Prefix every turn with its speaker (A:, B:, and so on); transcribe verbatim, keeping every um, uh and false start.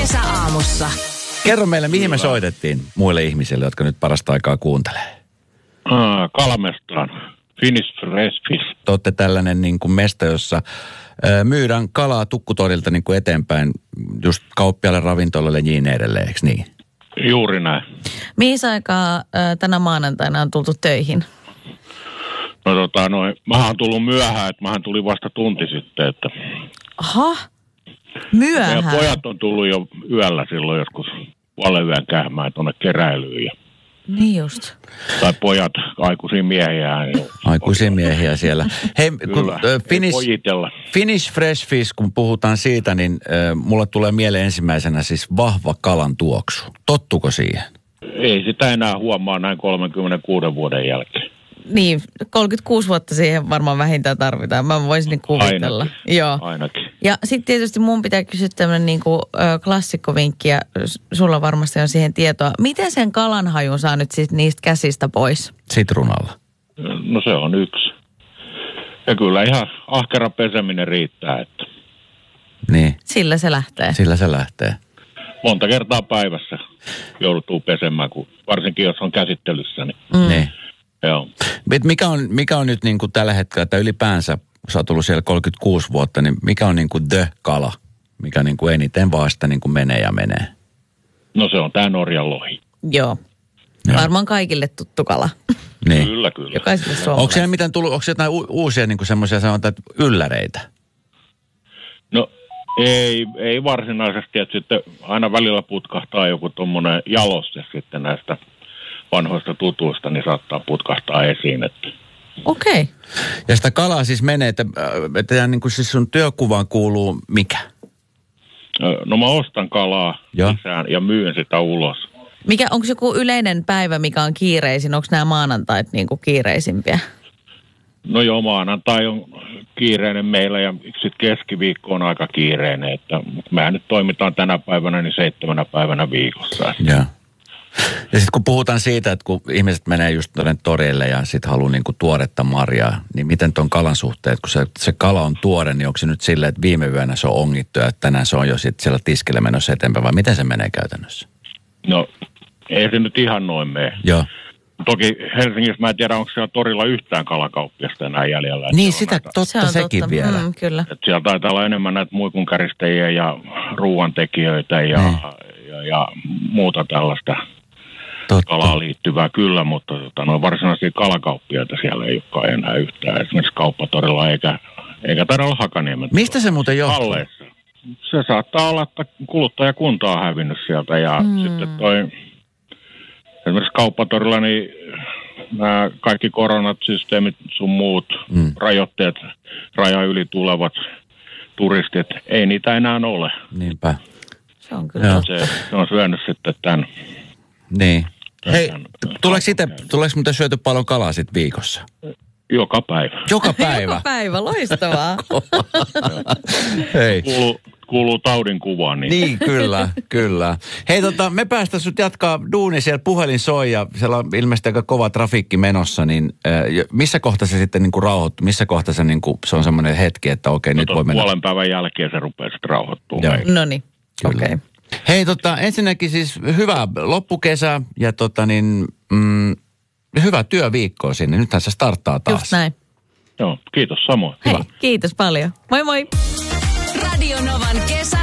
A: Kesäaamussa.
B: Kerro meille, mihin me soitettiin muille ihmisille, jotka nyt parasta aikaa kuuntelee.
C: Ah, Kalmestaan. Finnish Fresh Fish.
B: Te olette tällainen niin kuin mesta, jossa ö, myydään kalaa tukkutorilta niin kuin eteenpäin, just kauppiaille, ravintolalle ja niin edelleen, eikö niin?
C: Juuri näin.
D: Mihin aikaa ö, tänä maanantaina on tultu töihin?
C: No tota, noin, mähän on tullut myöhään, että mähän tuli vasta tunti sitten, että...
D: Aha, myöhään.
C: Meidän pojat on tullut jo yöllä silloin joskus puolen yön käymään tuonne keräilyyn ja...
D: Niin just.
C: Tai pojat, aikuisia miehiä.
B: Aikuisia miehiä siellä. Hei, kun
C: Kyllä,
B: äh, Finnish,
C: pojitella.
B: Finnish Fresh Fish, kun puhutaan siitä, niin äh, mulle tulee mieleen ensimmäisenä siis vahva kalan tuoksu. Tottuko siihen?
C: Ei sitä enää huomaa näin kolmenkymmenenkuuden vuoden jälkeen.
D: Niin, kolmekymmentäkuusi vuotta siihen varmaan vähintään tarvitaan. Mä voisin niin kuvitella.
C: Ainakin.
D: Joo.
C: Ainakin.
D: Ja sitten tietysti mun pitää kysyä tämmöinen niin kuin, ö, klassikkovinkki, ja sulla varmasti on siihen tietoa. Miten sen kalanhajun saa nyt siis niistä käsistä pois?
B: Sitruunalla.
C: No se on yksi. Ja kyllä ihan ahkera peseminen riittää, että
B: Niin,
D: Sillä se lähtee.
B: sillä se lähtee.
C: monta kertaa päivässä joutuu pesemään, kun varsinkin jos on käsittelyssä, niin
B: Mm. Niin.
C: joo.
B: Et Mikä on, mikä on nyt niin kuin tällä hetkellä, että ylipäänsä, kun sä oot ollut siellä kolmekymmentäkuusi vuotta, niin mikä on niin kuin the-kala, mikä niin kuin eniten vaan sitä niin kuin menee ja menee?
C: No se on tää Norjan lohi.
D: Joo.
B: Joo.
D: Varmaan kaikille tuttu kala.
B: Niin.
C: Kyllä, kyllä.
D: Jokaiselle
B: Onko
D: suomalaiselle.
B: siellä mitään tullut, onko jotain u- uusia niin kuin semmoisia sanotaan, että ylläreitä?
C: No ei, ei varsinaisesti, että sitten aina välillä putkahtaa joku tommonen jaloste sitten näistä vanhoista tutuista, niin saattaa putkahtaa esiin, että
D: Okei. Okay.
B: Ja sitä kalaa siis menee, että, että niin kuin siis sun työkuvaan kuuluu mikä?
C: no mä ostan kalaa
B: Joo.
C: sisään ja myyn sitä ulos.
D: Mikä, onko joku yleinen päivä, mikä on kiireisin? Onko nämä maanantait niin kuin kiireisimpiä?
C: No joo, maanantai on kiireinen meillä ja sitten keskiviikko on aika kiireinen, että mehän nyt toimitaan tänä päivänä niin seitsemänä päivänä viikossa.
B: Joo. Ja sitten kun puhutaan siitä, että kun ihmiset menee just tuonne torille ja sitten haluaa niinku tuoretta marjaa, niin miten ton kalan suhteen, kun se, se kala on tuore, niin onko se nyt silleen, että viime yönä se on ongittu ja tänään se on jo sitten siellä tiskillä menossa eteenpäin, vai miten se menee käytännössä?
C: No ei se nyt ihan noin mene.
B: Joo.
C: Toki Helsingissä mä en tiedä, onko siellä torilla yhtään kalakauppiasta enää jäljellä.
B: Niin
C: Että
B: sitä,
C: näitä,
B: totta
D: Se on
B: sekin
D: totta.
B: vielä.
D: Mm, kyllä.
C: että siellä taitaa olla enemmän näitä muikunkäristäjiä ja ruoantekijöitä ja,
B: Niin.
C: ja, ja muuta tällaista
B: Totta.
C: kalaa liittyvää kyllä, mutta tota, no, varsinaisia kalakauppiaita siellä ei olekaan enää yhtään. Esimerkiksi kauppatorilla eikä, eikä taida olla Hakaniemen.
B: Mistä se muuten johtuu?
C: Halleissa. Se saattaa olla, että kuluttajakunta on hävinnyt sieltä ja mm. sitten toi esimerkiksi kauppatorilla niin nämä kaikki koronat, systeemit sun muut
B: Mm.
C: rajoitteet, raja yli tulevat turistit, ei niitä enää ole.
B: Niinpä.
D: Se on kyllä.
B: Joo.
C: Se, se on syönyt sitten tämän.
B: Niin. Hei,
C: Tämän-
B: tuleeko itse, tuleeko muuten syöty paljon kalaa sit viikossa?
C: Joka päivä.
B: Joka päivä.
D: Joka päivä, loistavaa.
B: Hei.
C: Kuuluu, kuuluu taudin kuvaan. Niin.
B: Niin, kyllä, kyllä. Hei, tota, me päästä sut jatkaa duuni, siellä puhelin soi ja siellä on ilmeisesti aika kova trafiikki menossa, niin äh, missä kohtaa se sitten niinku rauhoittuu? Missä kohtaa se, niinku, se on semmoinen hetki, että okei,
C: No
B: nyt voi mennä?
C: puolen päivän jälkeen se rupeaa sitten rauhoittumaan.
B: Joo.
D: No niin,
B: Kyllä.
D: okei. Okay.
B: Hei, tota, ensinnäkin siis hyvää loppukesää ja tota niin, mm, hyvää työviikkoa sinne. Nythän se starttaa taas.
D: Just näin.
C: Joo, kiitos samoin.
D: Hei, kiitos paljon. Moi moi.
A: Radio Novan kesä